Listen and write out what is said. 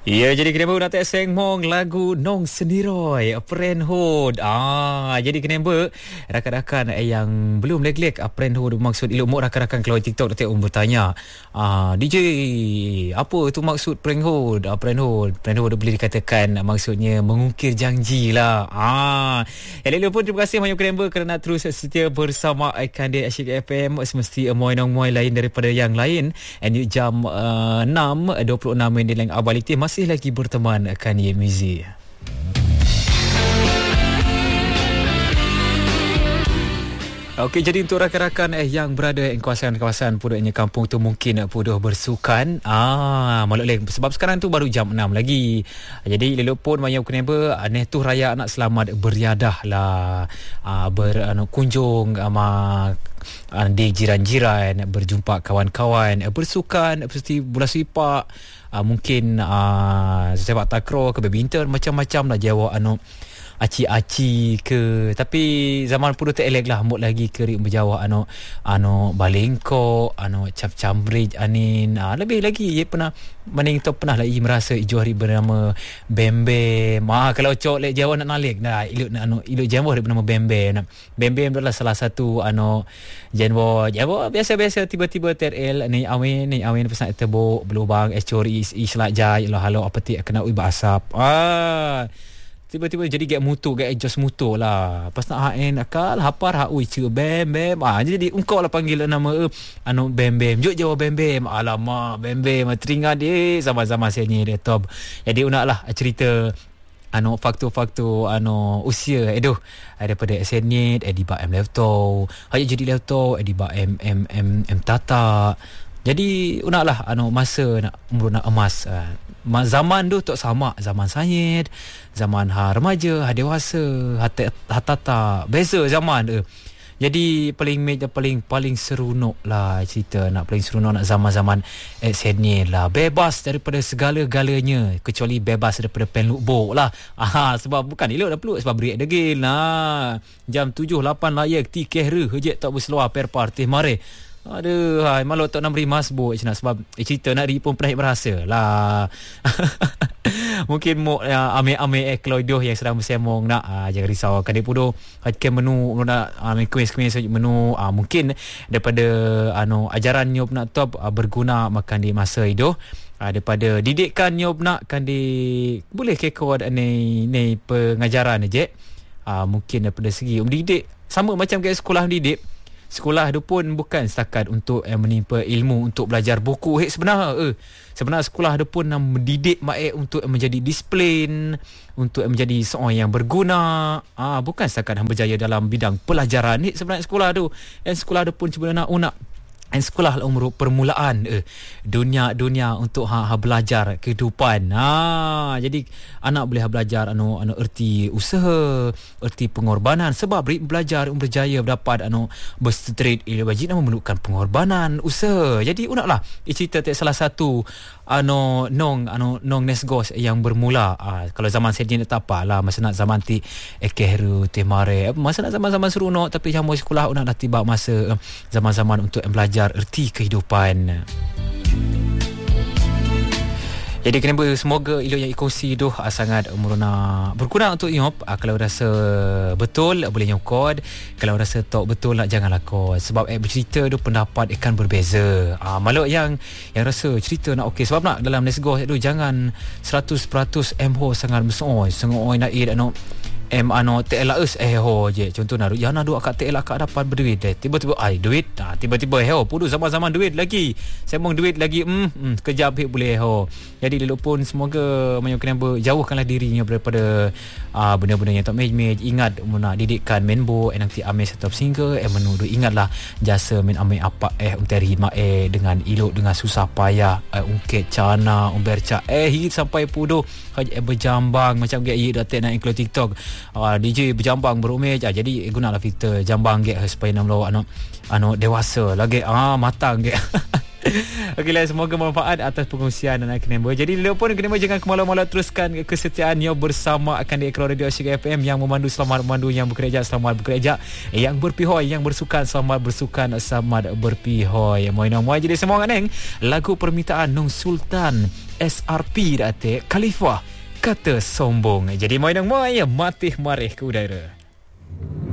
Ya, jadi kenapa nak tak seng mong lagu Nong Sendiroi Parenthood. Jadi kenapa rakan-rakan yang belum leg-leg Parenthood maksud ilmu mok rakan-rakan kalau TikTok tak bertanya, DJ apa itu maksud Parenthood? Parenthood boleh dikatakan maksudnya mengukir janji lah. Elok pun terima kasih banyak kenapa kerana terus setia bersama Ikan Asyik FM semesti moy lain daripada yang lain. And jam 6:26 di Abaliti masih lagi berteman Kanye Mizi. Okey, jadi untuk rakan-rakan yang berada di kawasan-kawasan puduknya kampung tu mungkin puduh bersukan. Maluk leh sebab sekarang tu baru jam 6 lagi. Jadi lelok pun banyak kenapa aneh tu raya nak selamat beriadah lah. Berkunjung di jiran-jiran, berjumpa kawan-kawan, bersukan seperti bola sepak, mungkin sepak takraw ke badminton, macam-macam lah jawab aci-aci ke. Tapi zaman pun tak elek lah mok lagi kerik berjawab balengkok, cap-cambridge anin. Lebih lagi pernah maning tu pernah lagi merasa ijo hari bernama Bembem. Kalau cok lek jawab nak nalik nah iluk jawab bernama Bembem. Bembem adalah salah satu jawab biasa-biasa tiba-tiba terel ni awin pesan tebuk belubang cori islak jai lah halo apa ti kena basap. Tiba-tiba jadi get mutu, get adjust mutu lah. Pas nak hain akal hapar hak ui Bembem. Jadi engkau lah panggil nama Bembem. Jok jawab Bembem. Alamak Bembem teringat dia zaman-zaman saya ni dia top. Jadi unak lah cerita faktor-faktor usia daripada SNET Ediba M Lefto hanya jadi Lefto Ediba M Tata. Jadi unaklah masa nak umur nak emas. Zaman tu tak sama zaman Syed, zaman remaja, dewasa, tata beza zaman tu. Jadi paling seronok lah cerita nak paling seronok nak zaman-zaman SNET lah. Bebas daripada segala-galanya kecuali bebas daripada pen lookbook lah. Sebab bukan elok dah peluk sebab break degil. Jam 7-8 layak tikeh hejek tak berseluar per parti mare. Aduh, malu tak nak beri masbuk sebab cerita nak ri pun pernah berhasil lah. Mungkin ame-ame Kloidoh yang sedang bersemong nak jangan risau kan dia pudo ke menu nak kuis-kuis menu mungkin daripada ajaran nyop nak top berguna makan di masa itu daripada didikan nyop nak kan di boleh kekod ni pengajaran je mungkin daripada segi mendidik sama macam kayak sekolah mendidik. Sekolah tu pun bukan setakat untuk menimpa ilmu untuk belajar buku. Sebenarnya sekolah tu pun mendidik untuk menjadi disiplin, untuk menjadi seorang yang berguna. Bukan setakat berjaya dalam bidang pelajaran. Sebenarnya sekolah tu. Dan sekolah tu pun sebenarnya unak. Dan sekolah umur permulaan dunia untuk belajar kehidupan. Jadi anak boleh belajar erti usaha, erti pengorbanan sebab belajar berjaya dapat berstreet wajib memerlukan pengorbanan usaha. Jadi unaklah cerita salah satu nong nesgos yang bermula kalau zaman saya tak apalah masa nak zaman ti ekehru temare masa nak zaman-zaman seronok tapi jamu sekolah unak dah tiba masa zaman-zaman untuk belajar erti kehidupan. Jadi kenapa semoga ilmu yang ikosi tu sangat berguna untuk iop. Kalau rasa betul boleh nyokod, kalau rasa tak betul janganlah kod sebab bercerita tu pendapat akan berbeza. Malu yang rasa cerita nak okey sebab nak dalam nesgo tu jangan 100% MH sangat besar sengoi nak je contoh nak yang nak akak akak dapat berduit tiba-tiba duit tiba-tiba pudu zaman-zaman duit lagi sembang duit lagi sekejap boleh jadi lelok pun semoga menyokong jauhkanlah dirinya daripada benda-benda yang tak mej ingat nak didikkan menbo nanti ame setop single menuduh ingatlah jasa men ame apa unteri mae dengan ilok dengan susah payah ungkit cana umberca hit sampai pudu berjambang macam gaya datek nak ikut TikTok DJ berjambang berumej jadi gunalah filter jambang supaya nak dewasa lagi matang Okeylah, semoga manfaat atas pengungsian dan Kenembo. Jadi lelok pun Kenembo jangan kemalu-malu, teruskan kesetiaannya bersama akan di Ekor Radio Asyik FM yang memandu selamat memandu, yang bekerja selamat bekerja, yang berpihoi, yang bersukan selamat bersukan, selamat berpihoi. Moinong moi jadi semua nganeng lagu permintaan Nong Sultan SRP dah atik Khalifah kata sombong. Jadi mai nang mai matih marih ke udara.